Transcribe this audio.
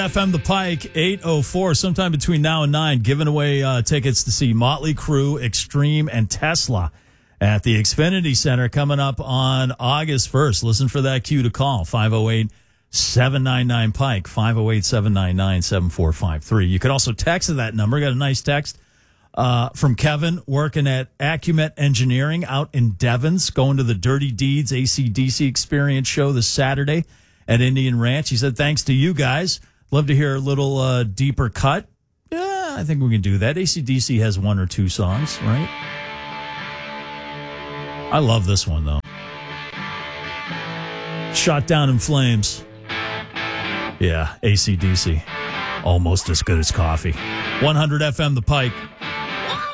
FM The Pike, 8:04, sometime between now and 9, giving away tickets to see Motley Crue, Extreme, and Tesla at the Xfinity Center coming up on August 1st. Listen for that cue to call, 508-799-PIKE, 508-799-7453. You could also text that number. Got a nice text from Kevin working at Acumet Engineering out in Devens, going to the Dirty Deeds AC/DC Experience show this Saturday at Indian Ranch. He said, thanks to you guys. Love to hear a little deeper cut. Yeah, I think we can do that. AC/DC has one or two songs, right? I love this one, though. Shot Down in Flames. Yeah, AC/DC. Almost as good as coffee. 100 FM The Pike.